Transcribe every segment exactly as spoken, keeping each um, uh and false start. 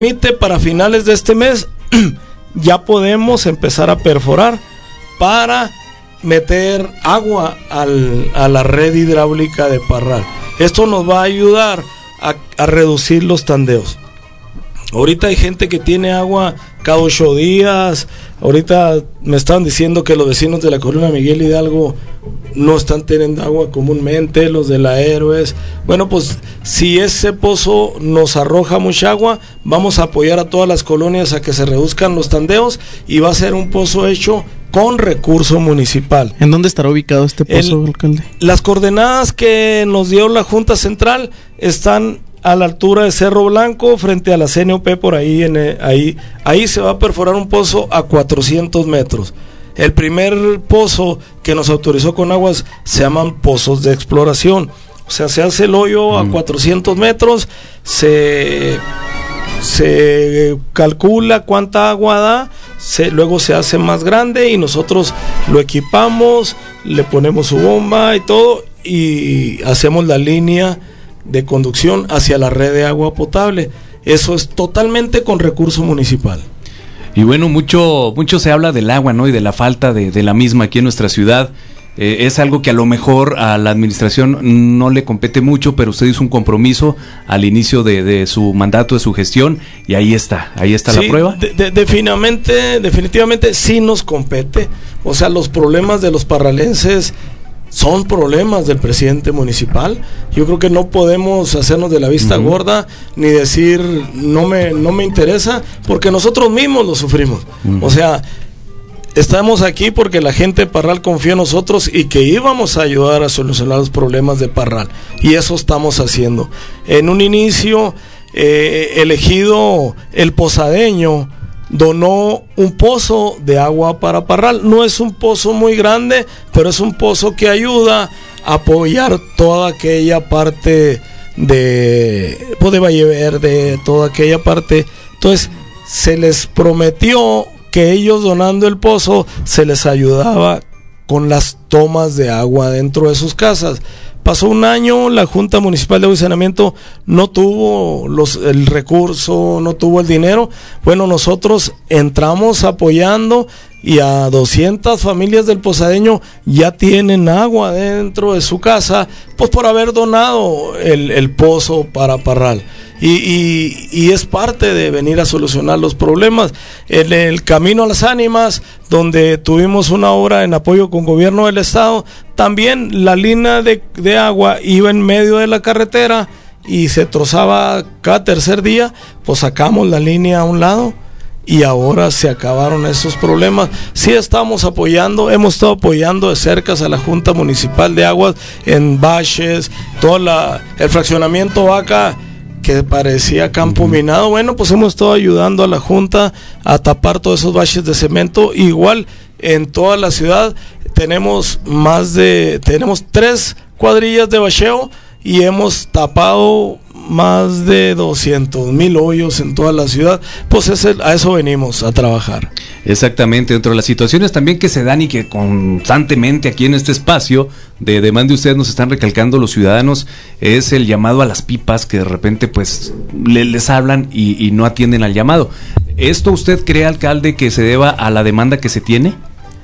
Para finales de este mes ya podemos empezar a perforar para meter agua al, a la red hidráulica de Parral. Esto nos va a ayudar a, a reducir los tandeos. Ahorita hay gente que tiene agua cada ocho días. Ahorita me estaban diciendo que los vecinos de la colonia Miguel Hidalgo no están teniendo agua comúnmente, los de la Héroes. Bueno, pues si ese pozo nos arroja mucha agua, vamos a apoyar a todas las colonias a que se reduzcan los tandeos y va a ser un pozo hecho con recurso municipal. ¿En dónde estará ubicado este pozo, El, alcalde? Las coordenadas que nos dio la Junta Central están a la altura de Cerro Blanco, frente a la C N O P, por ahí, en el, ahí, ahí se va a perforar un pozo a cuatrocientos metros. El primer pozo que nos autorizó con aguas se llaman pozos de exploración. O sea, se hace el hoyo a cuatrocientos metros, se, se calcula cuánta agua da, se, luego se hace más grande y nosotros lo equipamos, le ponemos su bomba y todo, y hacemos la línea de conducción hacia la red de agua potable. Eso es totalmente con recurso municipal. Y bueno, mucho mucho se habla del agua, ¿no? Y de la falta de, de la misma aquí en nuestra ciudad. Eh, es algo que a lo mejor a la administración no le compete mucho, pero usted hizo un compromiso al inicio de, de su mandato, de su gestión, y ahí está, ahí está sí, la prueba. De, de, definitivamente, definitivamente sí nos compete. O sea, los problemas de los parralenses son problemas del presidente municipal. Yo creo que no podemos hacernos de la vista uh-huh. gorda ni decir no me no me interesa, porque nosotros mismos lo sufrimos. Uh-huh. O sea, estamos aquí porque la gente de Parral confió en nosotros y que íbamos a ayudar a solucionar los problemas de Parral, y eso estamos haciendo. En un inicio, eh, elegido el Posadeño donó un pozo de agua para Parral. No es un pozo muy grande, pero es un pozo que ayuda a apoyar toda aquella parte de, pues de Valle Verde, toda aquella parte. Entonces se les prometió que ellos donando el pozo se les ayudaba con las tomas de agua dentro de sus casas. Pasó un año, la Junta Municipal de Agua y Saneamiento no tuvo los, el recurso, no tuvo el dinero. Bueno, nosotros entramos apoyando y a doscientas familias del Posadeño ya tienen agua dentro de su casa, pues por haber donado el, el pozo para Parral. Y, y, y es parte de venir a solucionar los problemas. En el Camino a las Ánimas, donde tuvimos una obra en apoyo con gobierno del estado, también la línea de, de agua iba en medio de la carretera y se trozaba cada tercer día, pues sacamos la línea a un lado y ahora se acabaron esos problemas. Sí estamos apoyando, hemos estado apoyando de cerca a la Junta Municipal de Aguas en baches, todo la, el fraccionamiento Vaca, que parecía campo minado. Bueno, pues hemos estado ayudando a la Junta a tapar todos esos baches de cemento. Igual en toda la ciudad tenemos más de, tenemos tres cuadrillas de bacheo y hemos tapado más de doscientos mil hoyos en toda la ciudad. Pues ese, a eso venimos a trabajar. Exactamente, dentro de las situaciones también que se dan y que constantemente aquí en este espacio de demanda ustedes nos están recalcando los ciudadanos, es el llamado a las pipas, que de repente pues le, les hablan y, y no atienden al llamado. ¿Esto usted cree, alcalde, que se deba a la demanda que se tiene?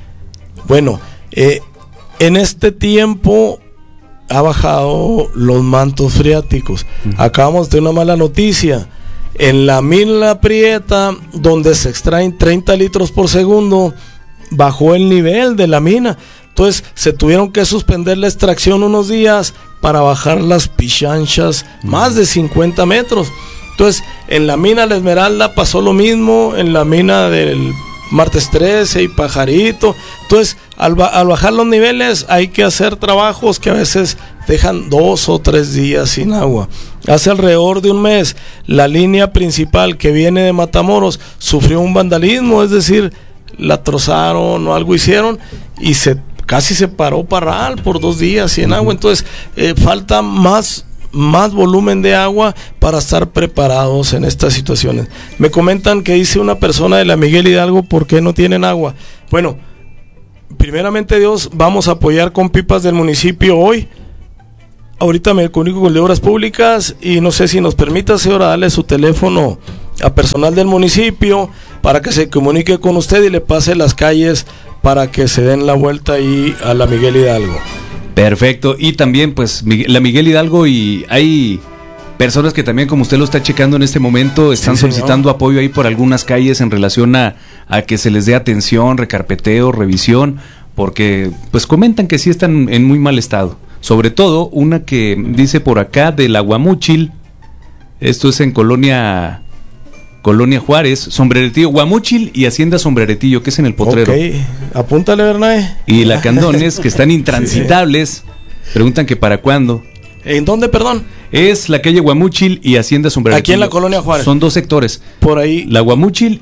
Bueno, eh, en este tiempo ha bajado los mantos freáticos. Uh-huh. Acabamos de una mala noticia. En la mina Prieta, donde se extraen treinta litros por segundo, bajó el nivel de la mina. Entonces se tuvieron que suspender la extracción unos días para bajar las pichanchas uh-huh. más de cincuenta metros. Entonces en la mina La Esmeralda pasó lo mismo, en la mina del Martes trece y Pajarito. Entonces al, ba- al bajar los niveles hay que hacer trabajos que a veces dejan dos o tres días sin agua. Hace alrededor de un mes la línea principal que viene de Matamoros sufrió un vandalismo, es decir, la trozaron o algo hicieron y se casi se paró Parral por dos días sin agua. Entonces eh, falta más más volumen de agua para estar preparados en estas situaciones. Me comentan que dice una persona de la Miguel Hidalgo, ¿por qué no tienen agua? Bueno, primeramente Dios, vamos a apoyar con pipas del municipio hoy. Ahorita me comunico con el de Obras Públicas y no sé si nos permita, señora, darle su teléfono a personal del municipio para que se comunique con usted y le pase las calles para que se den la vuelta ahí a la Miguel Hidalgo. Perfecto, y también pues la Miguel Hidalgo, y hay personas que también, como usted lo está checando en este momento, están sí, solicitando apoyo ahí por algunas calles en relación a, a que se les dé atención, recarpeteo, revisión, porque pues comentan que sí están en muy mal estado. Sobre todo una que dice por acá de la Guamúchil, esto es en Colonia Colonia Juárez, Sombreretillo, Guamúchil y Hacienda Sombreretillo, que es en el Potrero. Ok, apúntale, Bernabe. Y la Candones, que están intransitables, sí. Preguntan que para cuándo. ¿En dónde, perdón? Es la calle Guamúchil y Hacienda Sombreretillo. Aquí en la Colonia Juárez. Son dos sectores. Por ahí. La Guamúchil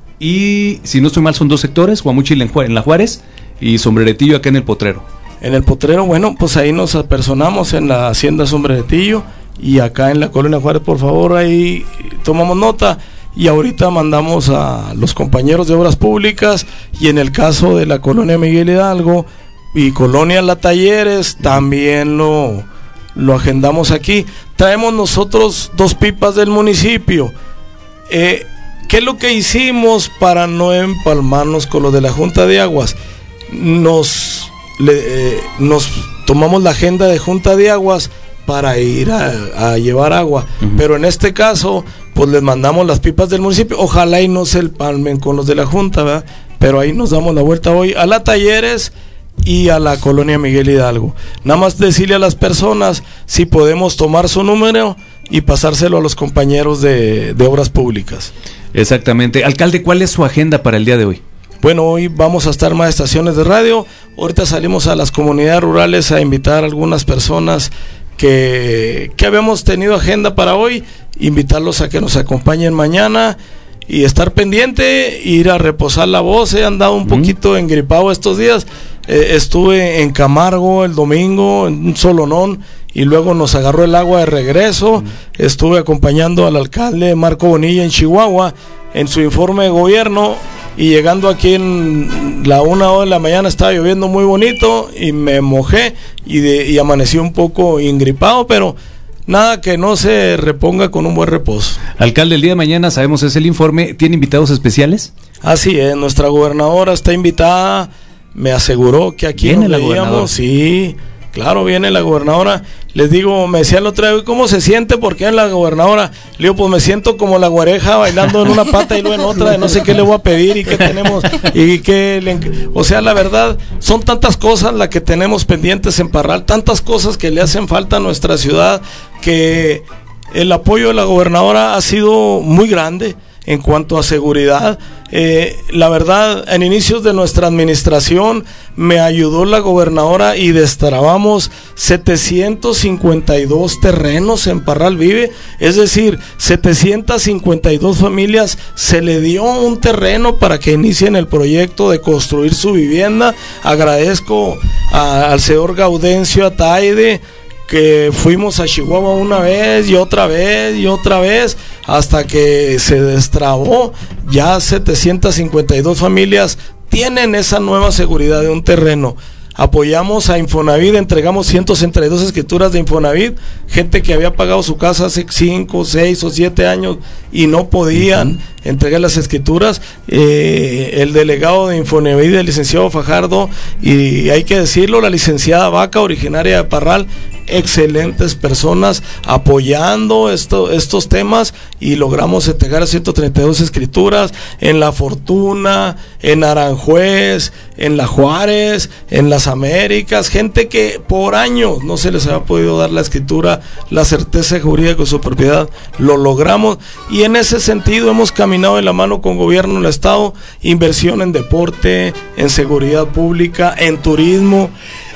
y, si no estoy mal, son dos sectores, Guamúchil en, Ju- en la Juárez y Sombreretillo acá en el Potrero. En el Potrero, bueno, pues ahí nos apersonamos en la Hacienda Sombreretillo y acá en la Colonia Juárez, por favor, ahí tomamos nota. Y ahorita mandamos a los compañeros de Obras Públicas, y en el caso de la Colonia Miguel Hidalgo y Colonia La Talleres también lo, lo agendamos aquí. Traemos nosotros dos pipas del municipio. Eh, ¿Qué es lo que hicimos para no empalmarnos con lo de la Junta de Aguas? Nos, le, eh, nos tomamos la agenda de Junta de Aguas para ir a, a llevar agua, uh-huh. Pero en este caso pues les mandamos las pipas del municipio, ojalá y no se empalmen con los de la Junta, ¿verdad? Pero ahí nos damos la vuelta hoy a la Talleres y a la Colonia Miguel Hidalgo. Nada más decirle a las personas si podemos tomar su número y pasárselo a los compañeros de, de Obras Públicas. Exactamente. Alcalde, ¿cuál es su agenda para el día de hoy? Bueno, hoy vamos a estar más estaciones de radio. Ahorita salimos a las comunidades rurales a invitar a algunas personas que, que habíamos tenido agenda para hoy, invitarlos a que nos acompañen mañana y estar pendiente, ir a reposar la voz. He andado un mm. poquito engripado estos días, eh, estuve en Camargo el domingo, en un solonón, y luego nos agarró el agua de regreso. mm. Estuve acompañando al alcalde Marco Bonilla en Chihuahua en su informe de gobierno, y llegando aquí en la una hora de la mañana estaba lloviendo muy bonito y me mojé y, de, y amanecí un poco ingripado, pero nada que no se reponga con un buen reposo. Alcalde, el día de mañana, sabemos es el informe, ¿tiene invitados especiales? Así es, nuestra gobernadora está invitada, me aseguró que aquí ¿Viene nos la veíamos, sí, claro, viene la gobernadora. Les digo, me decían la otra vez, ¿cómo se siente? ¿Por qué es la gobernadora? Le digo, pues me siento como la guareja bailando en una pata y luego en otra, de no sé qué le voy a pedir y qué tenemos, y qué le... O sea, la verdad, son tantas cosas las que tenemos pendientes en Parral, tantas cosas que le hacen falta a nuestra ciudad, que el apoyo de la gobernadora ha sido muy grande en cuanto a seguridad. Eh, la verdad, en inicios de nuestra administración me ayudó la gobernadora y destrabamos setecientos cincuenta y dos terrenos en Parral Vive, es decir, setecientas cincuenta y dos familias se le dio un terreno para que inicien el proyecto de construir su vivienda. Agradezco a, al señor Gaudencio Ataide, que fuimos a Chihuahua una vez y otra vez y otra vez hasta que se destrabó. Ya setecientas cincuenta y dos familias tienen esa nueva seguridad de un terreno. Apoyamos a Infonavit, entregamos ciento sesenta y dos escrituras de Infonavit, gente que había pagado su casa hace cinco, seis o siete años y no podían uh-huh. entregar las escrituras. Eh, el delegado de Infonavit, el licenciado Fajardo, y hay que decirlo, la licenciada Vaca, originaria de Parral, excelentes personas apoyando esto, estos temas, y logramos entregar ciento treinta y dos escrituras en La Fortuna, en Aranjuez, en La Juárez, en Las Américas, gente que por años no se les había podido dar la escritura, la certeza jurídica de su propiedad. Lo logramos, y en ese sentido hemos caminado de la mano con gobierno del estado, inversión en deporte, en seguridad pública, en turismo.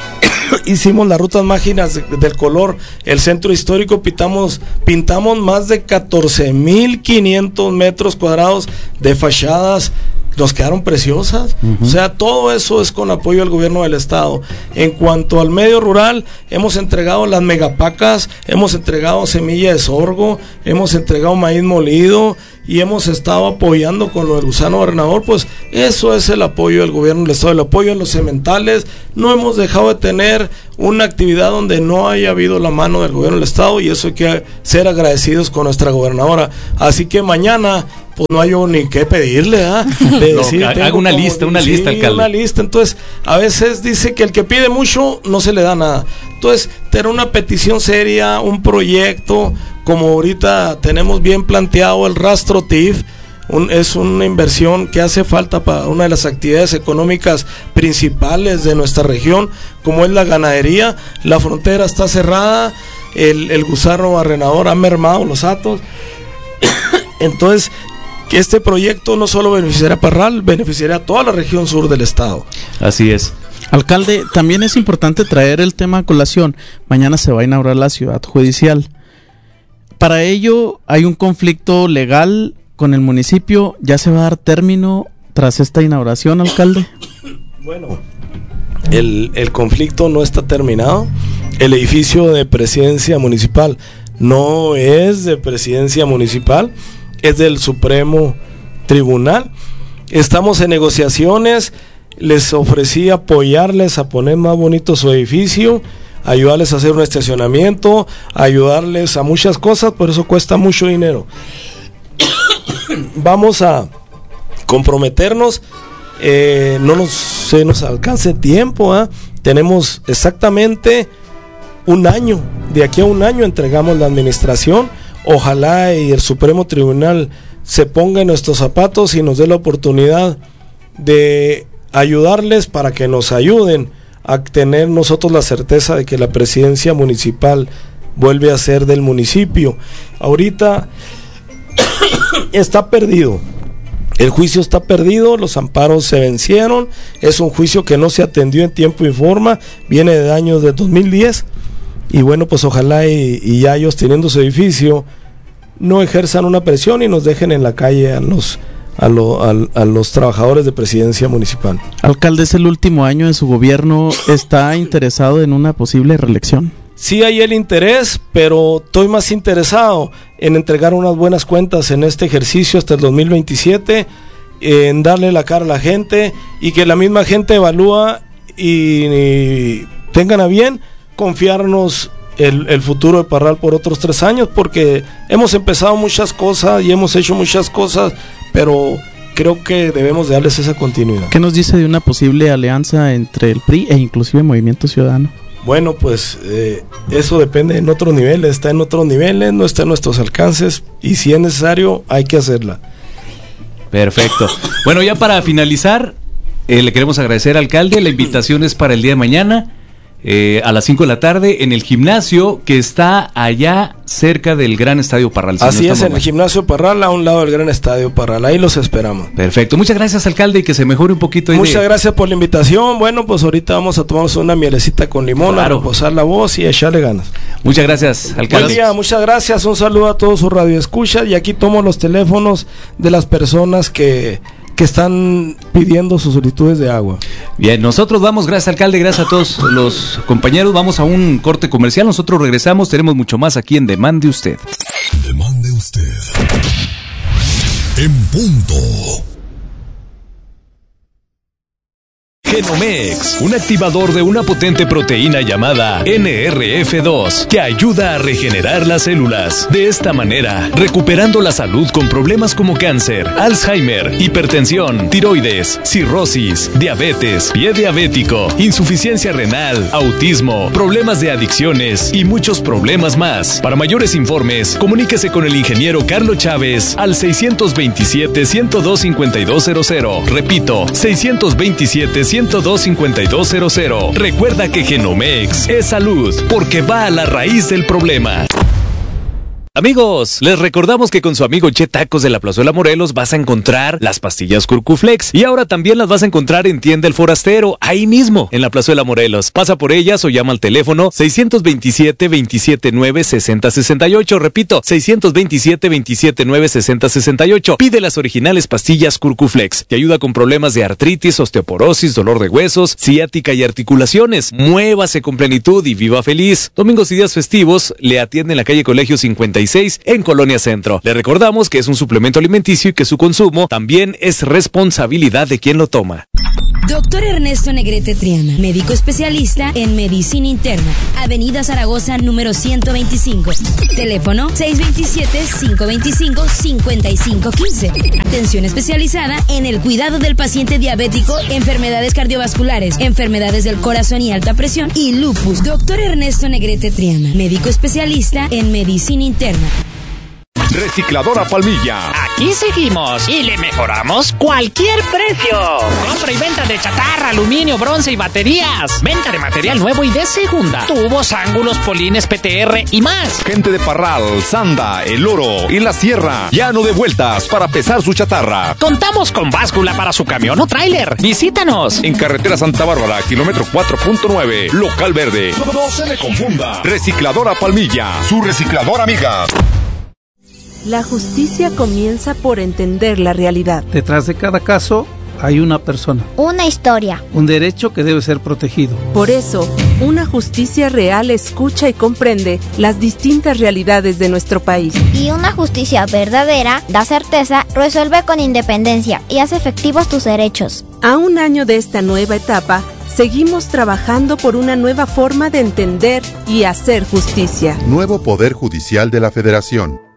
Hicimos las rutas mágicas de, del color, el centro histórico, pintamos, pintamos más de catorce mil quinientos metros cuadrados de fachadas nos quedaron preciosas. Uh-huh. O sea, todo eso es con apoyo del gobierno del estado. En cuanto al medio rural, hemos entregado las megapacas, hemos entregado semilla de sorgo, hemos entregado maíz molido y hemos estado apoyando con lo del gusano barrenador. Pues eso es el apoyo del gobierno del estado, el apoyo en los sementales. No hemos dejado de tener una actividad donde no haya habido la mano del gobierno del estado, y eso hay que ser agradecidos con nuestra gobernadora. Así que mañana pues no hay yo ni qué pedirle, ¿eh? De no, decir, haga una como, lista, una sí, lista, alcalde. Una lista. Entonces, a veces dice que el que pide mucho no se le da nada. Entonces, tener una petición seria, un proyecto, como ahorita tenemos bien planteado el rastro T I F, un, es una inversión que hace falta para una de las actividades económicas principales de nuestra región, como es la ganadería. La frontera está cerrada, el, el gusano barrenador ha mermado los hatos. Entonces, que este proyecto no solo beneficiará a Parral, beneficiará a toda la región sur del estado. Así es. Alcalde, también es importante traer el tema a colación. Mañana se va a inaugurar la ciudad judicial. Para ello hay un conflicto legal con el municipio. ¿Ya se va a dar término tras esta inauguración, alcalde? Bueno, el, el conflicto no está terminado. El edificio de presidencia municipal no es de presidencia municipal, es del Supremo Tribunal. Estamos en negociaciones. Les ofrecí apoyarles a poner más bonito su edificio, ayudarles a hacer un estacionamiento, ayudarles a muchas cosas, por eso cuesta mucho dinero. Vamos a comprometernos, eh, no nos, se nos alcance tiempo, ¿eh? Tenemos exactamente un año, de aquí a un año entregamos la administración. Ojalá y el Supremo Tribunal se ponga en nuestros zapatos y nos dé la oportunidad de ayudarles para que nos ayuden a tener nosotros la certeza de que la presidencia municipal vuelve a ser del municipio. Ahorita está perdido, el juicio está perdido, los amparos se vencieron, es un juicio que no se atendió en tiempo y forma, viene de años de dos mil diez, y bueno, pues ojalá y, y ya ellos teniendo su edificio no ejerzan una presión y nos dejen en la calle a los A, lo, a, a los trabajadores de presidencia municipal. Alcalde, es el último año de su gobierno, ¿está interesado en una posible reelección? Sí hay el interés, pero estoy más interesado en entregar unas buenas cuentas en este ejercicio hasta el dos mil veintisiete, en darle la cara a la gente y que la misma gente evalúa y, y tengan a bien confiarnos El, el futuro de Parral por otros tres años, porque hemos empezado muchas cosas y hemos hecho muchas cosas, pero creo que debemos de darles esa continuidad. ¿Qué nos dice de una posible alianza entre el P R I e inclusive Movimiento Ciudadano? Bueno, pues eh, eso depende en otros niveles, está en otros niveles, no está en nuestros alcances, y si es necesario hay que hacerla. Perfecto. Bueno, ya para finalizar, eh, le queremos agradecer, alcalde, la invitación es para el día de mañana. Eh, a las cinco de la tarde en el gimnasio que está allá cerca del Gran Estadio Parral. Si Así no es, en mal. El gimnasio Parral, a un lado del Gran Estadio Parral, ahí los esperamos. Perfecto, muchas gracias, alcalde, y que se mejore un poquito. Muchas de... gracias por la invitación. Bueno, pues ahorita vamos a tomarnos una mielecita con limón, claro, a reposar la voz y a echarle ganas. Muchas gracias, alcalde. Buen día, muchas gracias, un saludo a todos sus radioescuchas, y aquí tomo los teléfonos de las personas que que están pidiendo sus solicitudes de agua. Bien, nosotros vamos, gracias, alcalde, gracias a todos los compañeros, vamos a un corte comercial, nosotros regresamos, tenemos mucho más aquí en Demande Usted. Demande Usted. En punto. Genomex, un activador de una potente proteína llamada N R F dos, que ayuda a regenerar las células. De esta manera, recuperando la salud con problemas como cáncer, Alzheimer, hipertensión, tiroides, cirrosis, diabetes, pie diabético, insuficiencia renal, autismo, problemas de adicciones y muchos problemas más. Para mayores informes, comuníquese con el ingeniero Carlos Chávez al seiscientos veintisiete, ciento dos, cincuenta y dos cero cero. Repito, seiscientos veintisiete, ciento dos, cincuenta y dos cero cero. Recuerda que Genomex es salud, porque va a la raíz del problema. Amigos, les recordamos que con su amigo Che Tacos de la Plazuela Morelos vas a encontrar las pastillas Curcuflex y ahora también las vas a encontrar en Tienda El Forastero, ahí mismo, en la Plazuela Morelos. Pasa por ellas o llama al teléfono seiscientos veintisiete, veintisiete nueve, sesenta sesenta y ocho, repito, seiscientos veintisiete, veintisiete nueve, sesenta sesenta y ocho. Pide las originales pastillas Curcuflex. Te ayuda con problemas de artritis, osteoporosis, dolor de huesos, ciática y articulaciones. Muévase con plenitud y viva feliz. Domingos y días festivos le atiende en la calle Colegio cincuenta y seis en Colonia Centro. Le recordamos que es un suplemento alimenticio y que su consumo también es responsabilidad de quien lo toma. Doctor Ernesto Negrete Triana, médico especialista en medicina interna, Avenida Zaragoza número ciento veinticinco. Teléfono seis dos siete, cinco dos cinco, cinco cinco uno cinco. Atención especializada en el cuidado del paciente diabético, enfermedades cardiovasculares, enfermedades del corazón y alta presión y lupus. Doctor Ernesto Negrete Triana, médico especialista en medicina interna. Recicladora Palmilla. Aquí seguimos y le mejoramos cualquier precio. Compra y venta de chatarra, aluminio, bronce y baterías. Venta de material nuevo y de segunda. Tubos, ángulos, polines, P T R y más. Gente de Parral, Sanda, El Oro y La Sierra. Ya no de vueltas para pesar su chatarra. Contamos con báscula para su camión o tráiler. Visítanos. En Carretera Santa Bárbara, kilómetro cuatro punto nueve, Local Verde. No, no se le confunda. Recicladora Palmilla, su recicladora amiga. La justicia comienza por entender la realidad. Detrás de cada caso hay una persona. Una historia. Un derecho que debe ser protegido. Por eso, una justicia real escucha y comprende las distintas realidades de nuestro país. Y una justicia verdadera da certeza, resuelve con independencia y hace efectivos tus derechos. A un año de esta nueva etapa, seguimos trabajando por una nueva forma de entender y hacer justicia. Nuevo Poder Judicial de la Federación.